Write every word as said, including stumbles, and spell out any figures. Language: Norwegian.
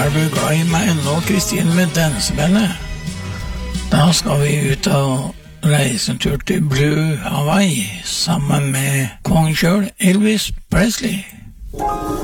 Er du glad i meg nå, Kristine med dansebellet? Da skal vi ut og reise en tur til Blue Hawaii sammen med kongen selv, Elvis Presley.